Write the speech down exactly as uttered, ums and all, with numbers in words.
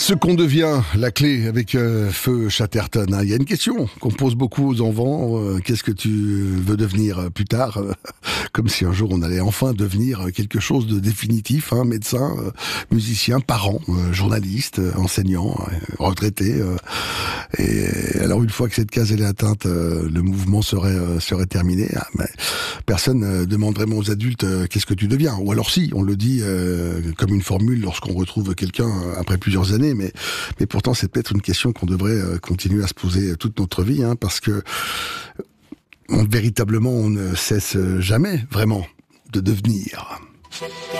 Ce qu'on devient, la clé avec euh, Feu Chatterton. Il hein. y a une question qu'on pose beaucoup aux enfants. Euh, Qu'est-ce que tu veux devenir plus tard euh, Comme si un jour on allait enfin devenir quelque chose de définitif. Hein, médecin, euh, musicien, parent, euh, journaliste, euh, enseignant, euh, retraité. Euh, et alors une fois que cette case elle est atteinte, euh, le mouvement serait euh, serait terminé. Ah, mais personne euh, demande vraiment aux adultes euh, qu'est-ce que tu deviens. Ou alors si, on le dit euh, comme une formule lorsqu'on retrouve quelqu'un euh, après plusieurs années. Mais, mais pourtant, c'est peut-être une question qu'on devrait euh, continuer à se poser toute notre vie, hein, parce que on, véritablement, on ne cesse jamais vraiment de devenir.